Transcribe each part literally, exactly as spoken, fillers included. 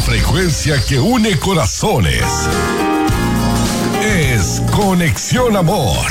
frecuencia que une corazones. Es Conexión Amor.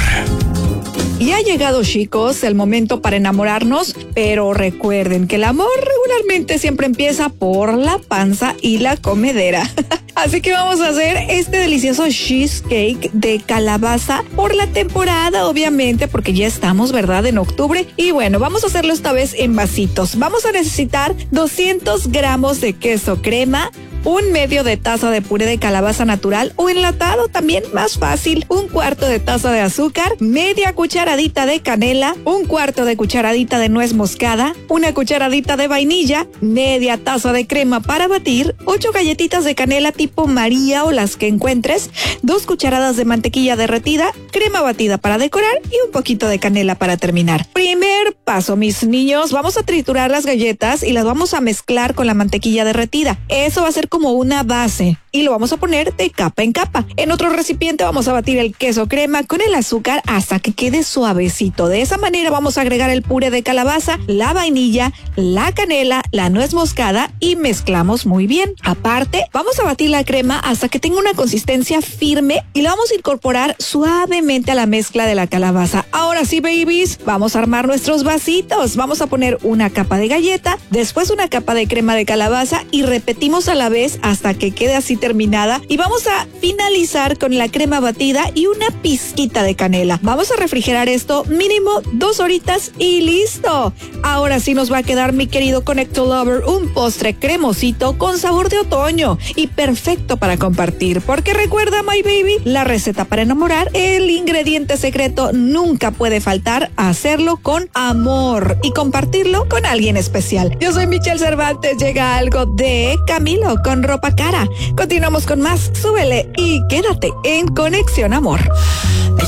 Y ha llegado, chicos, el momento para enamorarnos, pero recuerden que el amor regularmente siempre empieza por la panza y la comedera. Así que vamos a hacer este delicioso cheesecake de calabaza por la temporada, obviamente, porque ya estamos, ¿verdad?, en octubre. Y bueno, vamos a hacerlo esta vez en vasitos. Vamos a necesitar doscientos gramos de queso crema, un medio de taza de puré de calabaza natural o enlatado, también más fácil, un cuarto de taza de azúcar, media cucharadita de canela, un cuarto de cucharadita de nuez moscada, una cucharadita de vainilla, media taza de crema para batir, ocho galletitas de canela tipo María o las que encuentres, dos cucharadas de mantequilla derretida, crema batida para decorar y un poquito de canela para terminar. Primer paso, mis niños, vamos a triturar las galletas y las vamos a mezclar con la mantequilla derretida. Eso va a ser como una base y lo vamos a poner de capa en capa. En otro recipiente vamos a batir el queso crema con el azúcar hasta que quede suavecito. De esa manera vamos a agregar el puré de calabaza, la vainilla, la canela, la nuez moscada y mezclamos muy bien. Aparte, vamos a batir la crema hasta que tenga una consistencia firme y la vamos a incorporar suavemente a la mezcla de la calabaza. Ahora sí, babies, vamos a armar nuestros vasitos. Vamos a poner una capa de galleta, después una capa de crema de calabaza y repetimos a la vez hasta que quede así terminada y vamos a finalizar con la crema batida y una pizquita de canela. Vamos a refrigerar esto mínimo dos horitas y listo. Ahora sí nos va a quedar, mi querido Connector Lover, un postre cremosito con sabor de otoño y perfecto para compartir, porque recuerda, my baby, la receta para enamorar, el ingrediente secreto nunca puede faltar, hacerlo con amor y compartirlo con alguien especial. Yo soy Michelle Cervantes, llega algo de Camilo con Ropa Cara. Continuamos con más, súbele y quédate en Conexión Amor.